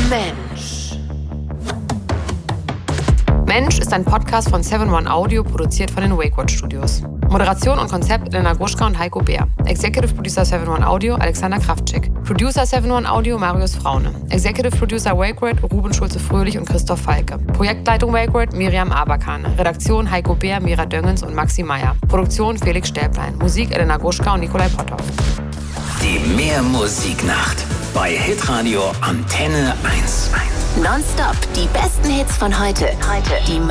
Mensch. Mensch ist ein Podcast von 7-One Audio, produziert von den WakeWord Studios. Moderation und Konzept Elena Gruschka und Heiko Bär. Executive Producer 7-One Audio Alexander Kraftschick. Producer 7-One Audio Marius Fraune. Executive Producer WakeWord Ruben Schulze-Fröhlich und Christoph Falke. Projektleitung WakeWord Miriam Aberkan. Redaktion Heiko Bär, Mira Döngens und Maxi Meier. Produktion Felix Stäblein. Musik Elena Gruschka und Nikolai Potthoff. Die Mehrmusiknacht bei Hitradio Antenne 1. Nonstop die besten Hits von heute. Die